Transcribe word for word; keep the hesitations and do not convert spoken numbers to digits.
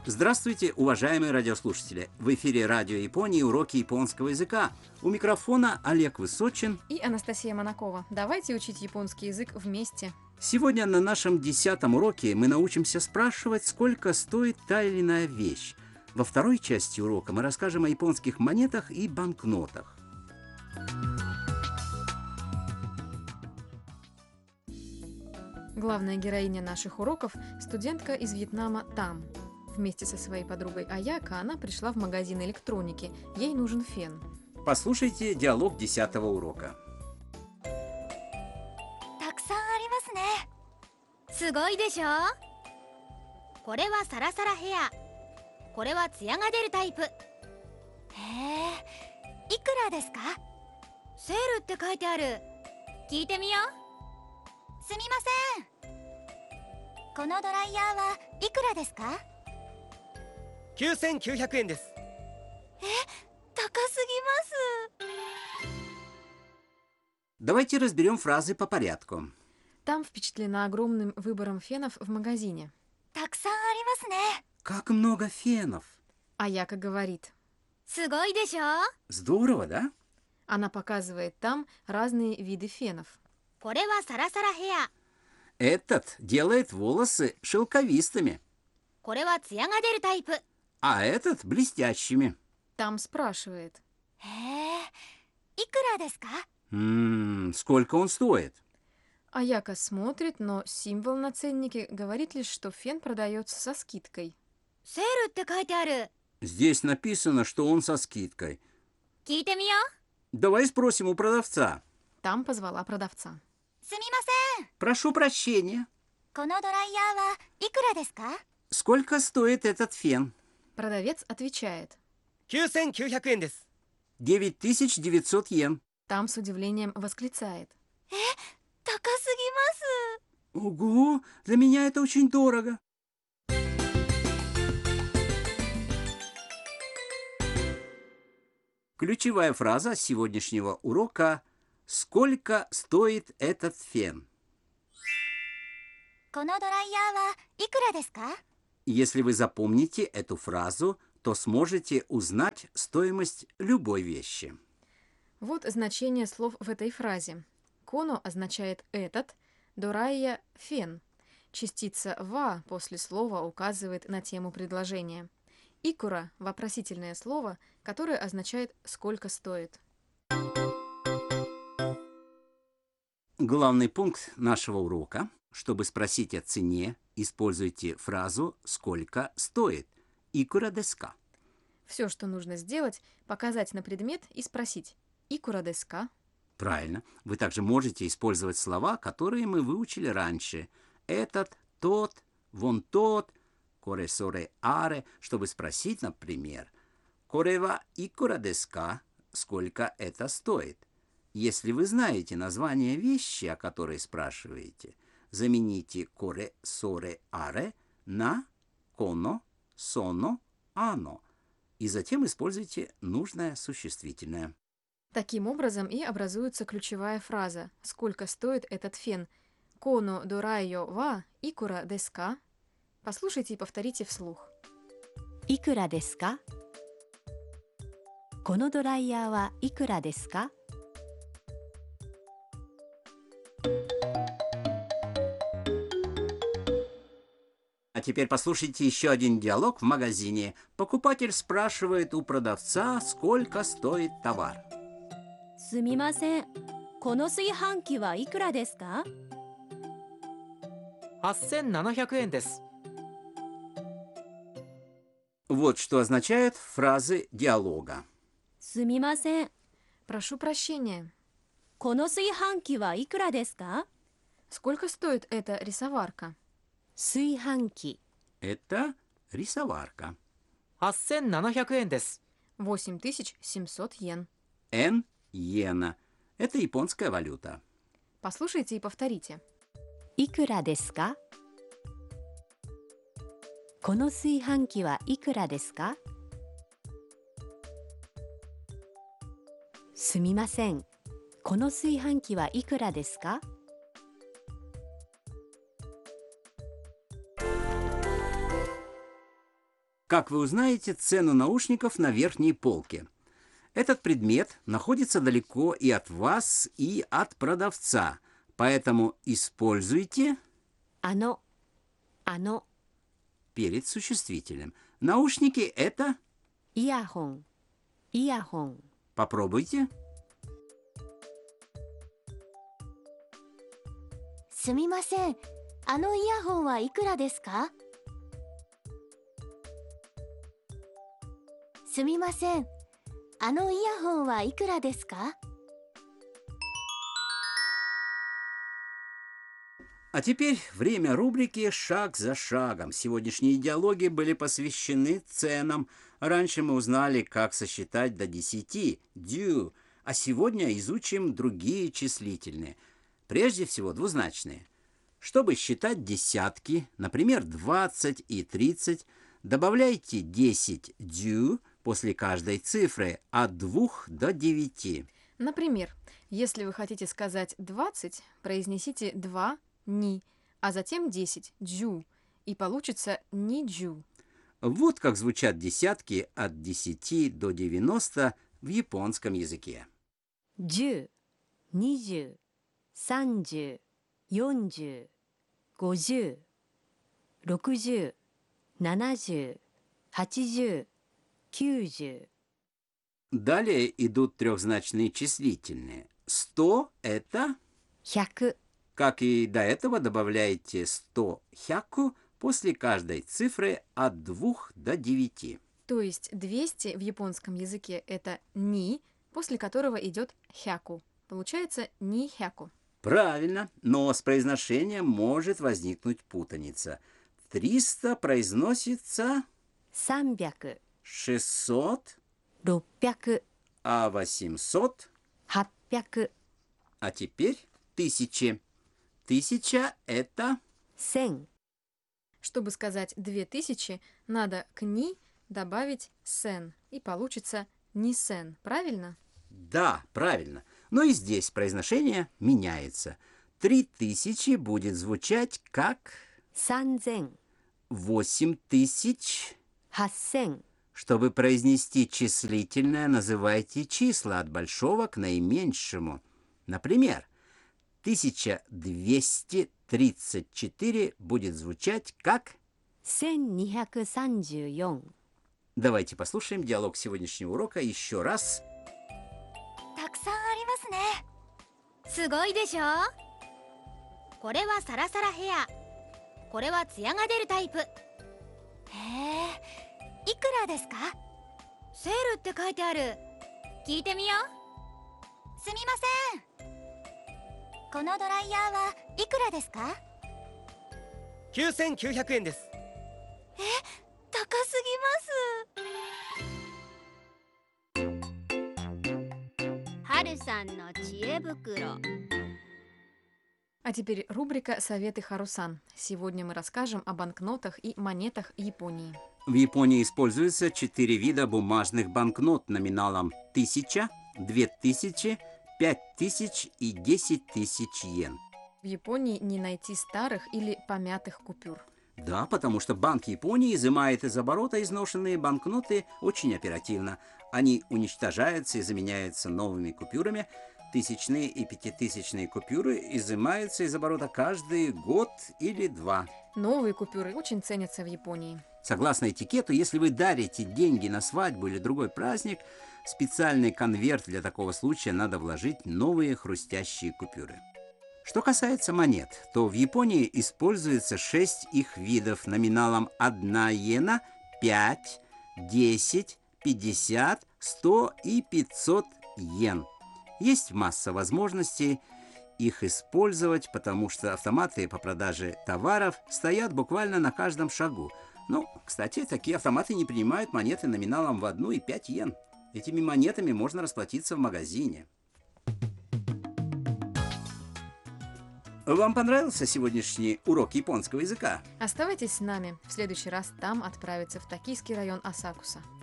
Здравствуйте, уважаемые радиослушатели! В эфире Радио Японии уроки японского языка. У микрофона Олег Высочин и Анастасия Монакова. Давайте учить японский язык вместе. Сегодня на нашем десятом уроке мы научимся спрашивать, сколько стоит та или иная вещь. Во второй части урока мы расскажем о японских монетах и банкнотах. Главная героиня наших уроков – студентка из Вьетнама Там. Вместе со своей подругой Аяко она пришла в магазин электроники. Ей нужен фен. Послушайте диалог десятого урока. たくさんありますね。すごいでしょ。これはサラサラヘア。これはツヤが出るタイプ。へえ、いくらですか？セールって書いてある。聞いてみよう。すみません。このドライヤーはいくらですか？ きゅうせんきゅうひゃくえんです。 え、高すぎます。 Давайте разберем фразы по порядку. Там впечатлена огромным выбором фенов в магазине. たくさんありますね。 Как много фенов! Аяко говорит. すごいでしょ。 Здорово, да? Она показывает там разные виды фенов. これはサラサラヘア。 Этот делает волосы шелковистыми, これはツヤが出るタイプ。 а этот блестящими. Там спрашивает. へえ、いくらですか？ М-м, сколько он стоит? Аяко смотрит, но символ на ценнике говорит лишь, что фен продается со скидкой. セールって書いてある。 Здесь написано, что он со скидкой. 聞いてみよう。 Давай спросим у продавца. Там позвала продавца. すみません。 Прошу прощения. このドライヤーはいくらですか？ Сколько стоит этот фен? Продавец отвечает. きゅうせんきゅうひゃくえんです。 девять тысяч девятьсот йен. Там с удивлением восклицает. 高すぎます。 Ого, для меня это очень дорого. Ключевая фраза сегодняшнего урока – сколько стоит этот фен? このドライヤーはいくらですか？ Если вы запомните эту фразу, то сможете узнать стоимость любой вещи. Вот значение слов в этой фразе. Коно означает «этот», дорайя – «фен». Частица «ва» после слова указывает на тему предложения. Икура – вопросительное слово, которое означает «сколько стоит». Главный пункт нашего урока. Чтобы спросить о цене, используйте фразу «сколько стоит» «икура desu ka?». Все, что нужно сделать – показать на предмет и спросить «икура desu ka?». Правильно. Вы также можете использовать слова, которые мы выучили раньше. Этот, тот, вон тот, коре соре аре, чтобы спросить, например, коре ва икура desu ka? Сколько это стоит? Если вы знаете название вещи, о которой спрашиваете, замените коре соре аре на коно, соно, ано и затем используйте нужное существительное. Таким образом и образуется ключевая фраза «Сколько стоит этот фен?» «Коно дорайо ва икура desu ka?». Послушайте и повторите вслух. いくらですか？このドライヤーはいくらですか？ А теперь послушайте еще один диалог в магазине. Покупатель спрашивает у продавца, сколько стоит товар. すみません。この炊飯器はいくらですか？ はっせんななひゃくえんです。 Вот что означают фразы диалога. すみません。 Прошу прощения. この炊飯器はいくらですか？ Сколько стоит эта рисоварка? 炊飯器。 Это рисоварка. はっせんななひゃくえんです。 восемь тысяч семьсот йен. Н иена. Это японская валюта. Послушайте и повторите. いくらですか？この炊飯器はいくらですか？すみません。この炊飯器はいくらですか？ Как вы узнаете цену наушников на верхней полке? Этот предмет находится далеко и от вас, и от продавца, поэтому используйте あの、あの、 перед существителем. Наушники – это… イヤホン、イヤホン。 Попробуйте. すみません、あのイヤホンはいくらですか？すみません、あのイヤホンはいくらですか？ А теперь время рубрики «Шаг за шагом». Сегодняшние диалоги были посвящены ценам. Раньше мы узнали, как сосчитать до десяти, дю, а сегодня изучим другие числительные. Прежде всего двузначные. Чтобы считать десятки, например, двадцать и тридцать, добавляйте десять дю после каждой цифры от двух до девяти. Например, если вы хотите сказать двадцать, произнесите два ни, а затем десять джу, и получится ни джу. Вот как звучат десятки от десяти до девяноста в японском языке. じゅう、にじゅう、さんじゅう、よんじゅう、ごじゅう、ろくじゅう、ななじゅう、はちじゅう、きゅうじゅう。 Далее идут трехзначные числительные. сто – это, ひゃく、 как и до этого, добавляйте сто хяку после каждой цифры от двух до девяти. То есть двести в японском языке это ни, после которого идет хяку. Получается ни хяку. Правильно, но с произношением может возникнуть путаница. триста произносится さんびゃく、 шестьсот, ろっぴゃく、 а восемьсот, はっぴゃく、 а теперь тысячи. Тысяча – это… せん。 Чтобы сказать две тысячи, надо к ни добавить сен, и получится ни сен, правильно? Да, правильно. Но и здесь произношение меняется. Три тысячи будет звучать как さんぜん、 восемь тысяч. はっせん、 Чтобы произнести числительное, называйте числа от большого к наименьшему. Например, тысяча двести тридцать четыре будет звучать как… せんにひゃくさんじゅうよん。 Давайте послушаем диалог сегодняшнего урока еще раз. たくさんありますね。すごいでしょ？これはサラサラヘア、これはツヤが出るタイプ。へえ、いくらですか？セールって書いてある。聞いてみよう。すみません、このドライヤーはいくらですか？ きゅうせんきゅうひゃくえんです。 高すぎます。はるさんの知恵袋。 А теперь рубрика «Советы Харусан». Сегодня мы расскажем о банкнотах и монетах Японии. В Японии используются четыре вида бумажных банкнот номиналом тысяча, две тысячи, пять тысяч и десять тысяч йен. В Японии не найти старых или помятых купюр. Да, потому что Банк Японии изымает из оборота изношенные банкноты очень оперативно. Они уничтожаются и заменяются новыми купюрами. Тысячные и пятитысячные купюры изымаются из оборота каждый год или два. Новые купюры очень ценятся в Японии. Согласно этикету, если вы дарите деньги на свадьбу или другой праздник, в специальный конверт для такого случая надо вложить новые хрустящие купюры. Что касается монет, то в Японии используется шесть их видов номиналом одна иена, пять, десять, пятьдесят, сто и пятьсот йен. Есть масса возможностей их использовать, потому что автоматы по продаже товаров стоят буквально на каждом шагу. Ну, кстати, такие автоматы не принимают монеты номиналом в одну и пять йен. Этими монетами можно расплатиться в магазине. Вам понравился сегодняшний урок японского языка? Оставайтесь с нами. В следующий раз там отправиться в токийский район Асакуса.